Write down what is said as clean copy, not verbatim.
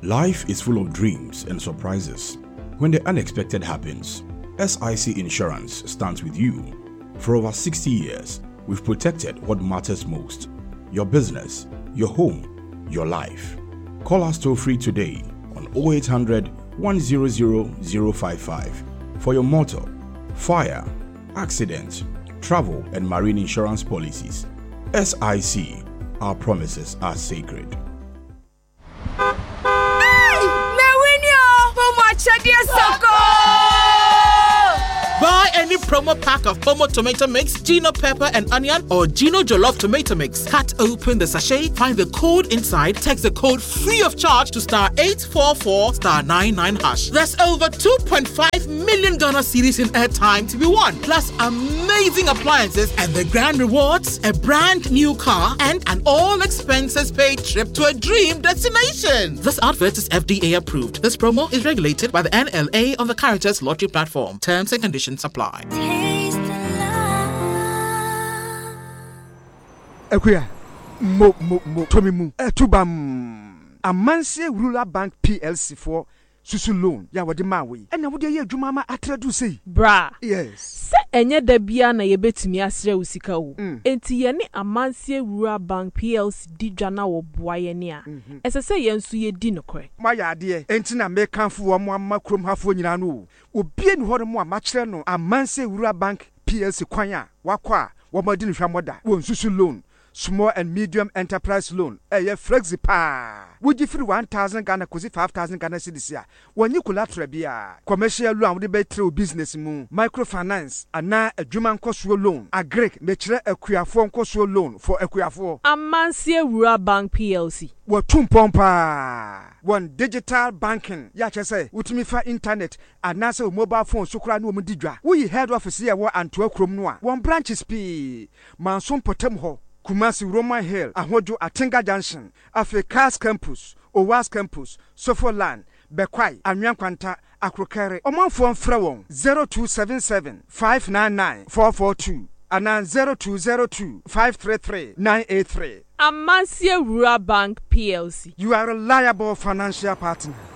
Life is full of dreams and surprises. When the unexpected happens, SIC Insurance stands with you. For over 60 years, we've protected what matters most: your business, your home, your life. Call us toll free today on 0800 100 055 for your motor, fire, accident, travel, and marine insurance policies. SIC, our promises are sacred. Buy any promo pack of Pomo tomato mix, Gino pepper and onion, or Gino jollof tomato mix. Cut open the sachet, find the code inside, text the code free of charge to *844 *99#. There's over 2.5 million Ghana cedis in airtime to be won, plus amazing appliances and the grand rewards: a brand new car and an all expenses paid trip to a dream destination. This advert is FDA approved. This promo is regulated by the NLA on the Caritas Lottery platform. Terms and conditions apply. Ekuya, Tomimu, Etubam, Amanse Rural Bank PLC for Susu loan. Ya wadi mawe. Ena wadi ye jumama atradu say. Bra. Yes. Se enye debia na yebetumi asre usika wo. Enti ye ni Amanse Rural Bank PLC di dwana wo boa ye ni a. Ese se ye nso ye di nokore. Ma ya ade enti na me kanfo wo mo amakrom hafo nyina no. Obie ni hore mo amachre no Amanse Rural Bank PLC kwan a wakwa wo madi ni hwamoda. Wo Susu loan. Small and medium enterprise loan. Flexi pa. Would you free 1,000 Ghana kosi 5,000 Ghana cedis ya? When you collateral bia. Commercial loan with the through business mu. Microfinance. Ana a Juman Coswo loan. A Greek metre a Kuafon Coswo loan for a Kuafo. Amanse Rural Bank PLC. What tumpompa. One digital banking. Ya say, utimi fa internet. Anasa mobile phone sukra no mudidra. We head office here and 12 kromnoa. One branch is P. Manson Potemho. Kumasi Roman Hill, Ahojo Atenga Junction, Africa's Campus, Owas Campus, Sofoland, Bekwai, Anyankwanta, Akrokere, Omanfon Frewon, 0277 599 442, and 0202 533 983. Amanse Rural Bank PLC. You are a reliable financial partner.